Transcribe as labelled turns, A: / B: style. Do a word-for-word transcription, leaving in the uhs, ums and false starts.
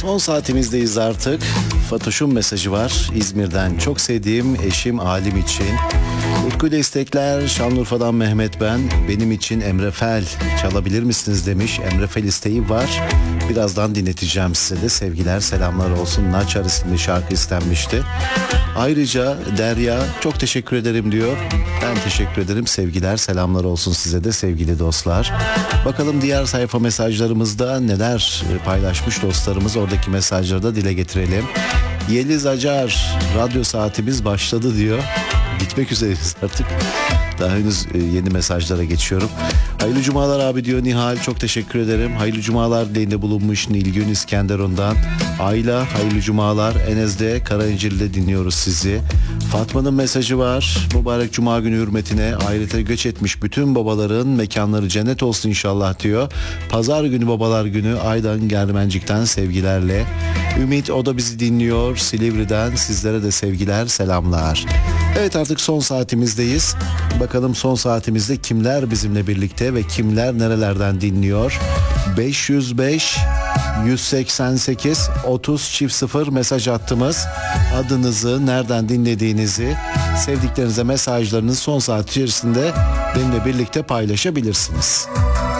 A: Son saatimizdeyiz artık. Fatoş'un mesajı var İzmir'den. Çok sevdiğim eşim Alim için. Utku destekler. Şanlıurfa'dan Mehmet ben. Benim için Emre Fel çalabilir misiniz demiş. Emre Fel isteği var. Birazdan dinleteceğim size de. Sevgiler, selamlar olsun. Naçar isimli şarkı istenmişti. Ayrıca Derya çok teşekkür ederim diyor. Ben teşekkür ederim. Sevgiler, selamlar olsun size de sevgili dostlar. Bakalım diğer sayfa mesajlarımızda neler paylaşmış dostlarımız. Oradaki mesajları da dile getirelim. Yeliz Acar, radyo saatimiz başladı diyor. Bitmek üzereyiz artık. Daha henüz yeni mesajlara geçiyorum. Hayırlı cumalar abi diyor Nihal. Çok teşekkür ederim. Hayırlı cumalar dileğinde bulunmuş Nilgün İskenderun'dan. Ayla hayırlı cumalar. Enes'de Karayincir'de dinliyoruz sizi. Fatma'nın mesajı var. Mübarek cuma günü hürmetine ahirete göç etmiş bütün babaların mekanları cennet olsun inşallah diyor. Pazar günü babalar günü Aydan Germencik'ten sevgilerle. Ümit o da bizi dinliyor. Silivri'den sizlere de sevgiler, selamlar. Evet, artık son saatimizdeyiz. Bakalım son saatimizde kimler bizimle birlikte ve kimler nerelerden dinliyor? beş yüz beş yüz seksen sekiz otuz çift sıfır mesaj attığımız, adınızı, nereden dinlediğinizi, sevdiklerinize mesajlarınızı son saat içerisinde benimle birlikte paylaşabilirsiniz.